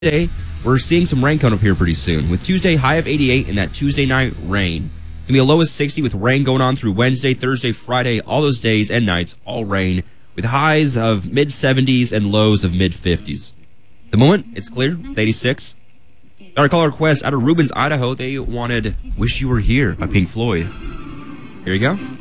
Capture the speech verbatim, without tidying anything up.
Today, we're seeing some rain coming up here pretty soon, with Tuesday high of eighty-eight and that Tuesday night rain. It's going to be a low of sixty with rain going on through Wednesday, Thursday, Friday, all those days and nights, all rain, with highs of mid seventies and lows of mid fifties. At the moment, it's clear. It's eighty-six. Got a caller request out of Rubens, Idaho. They wanted Wish You Were Here by Pink Floyd. Here you go.